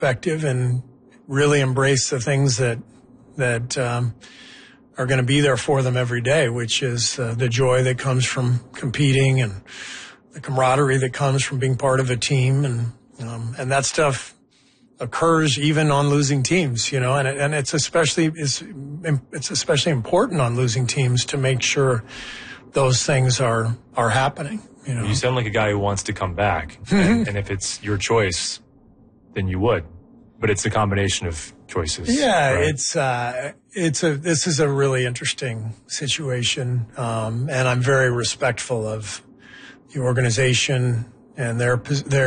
perspective and really embrace the things that are going to be there for them every day, which is the joy that comes from competing and the camaraderie that comes from being part of a team, and that stuff occurs even on losing teams, and it's especially important on losing teams to make sure those things are happening. You sound like a guy who wants to come back, and if it's your choice, then you would. But it's a combination of choices. Yeah, right? This is a really interesting situation, and I'm very respectful of the organization and their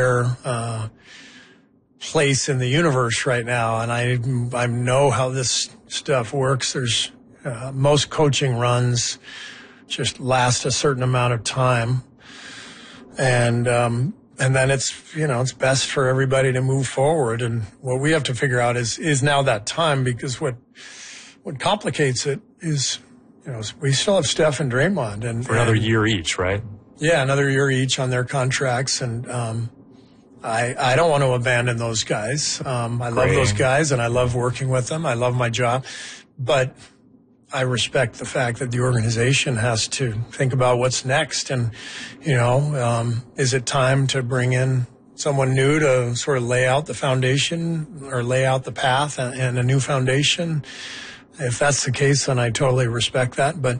place in the universe right now. And I know how this stuff works. There's most coaching runs just last a certain amount of time, and then it's best for everybody to move forward. And what we have to figure out is now that time, because what complicates it is, we still have Steph and Draymond, and for another year each, right? Yeah, another year each on their contracts, and I don't want to abandon those guys. I love those guys, and I love working with them. I love my job, but I respect the fact that the organization has to think about what's next. And, is it time to bring in someone new to sort of lay out the foundation or lay out the path and a new foundation? If that's the case, then I totally respect that. But,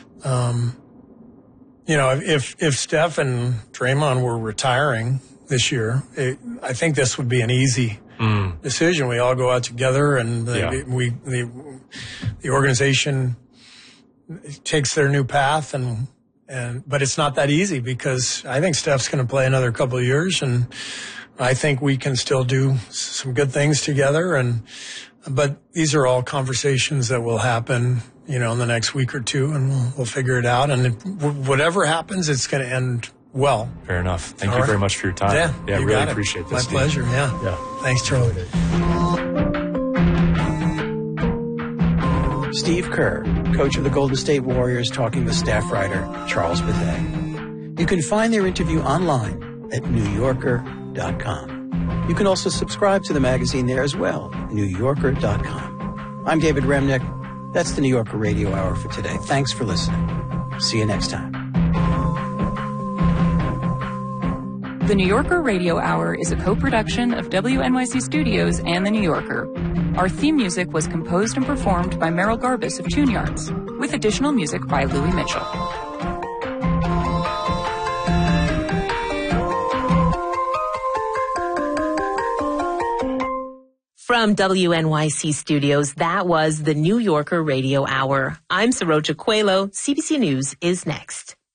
if Steph and Draymond were retiring this year, I think this would be an easy decision. We all go out together, and the organization takes their new path, but it's not that easy, because I think Steph's going to play another couple of years, and I think we can still do some good things together. But these are all conversations that will happen, in the next week or two, and we'll figure it out. And whatever happens, it's going to end well. Fair enough. Thank you very much for your time. Yeah, really appreciate this. My pleasure. Yeah. Thanks, Charlie. Steve Kerr, coach of the Golden State Warriors, talking with staff writer Charles Bethea. You can find their interview online at NewYorker.com. You can also subscribe to the magazine there as well, NewYorker.com. I'm David Remnick. That's the New Yorker Radio Hour for today. Thanks for listening. See you next time. The New Yorker Radio Hour is a co-production of WNYC Studios and The New Yorker. Our theme music was composed and performed by Merrill Garbus of Tune Yards, with additional music by Louis Mitchell. From WNYC Studios, that was the New Yorker Radio Hour. I'm Saroja Coelho. CBC News is next.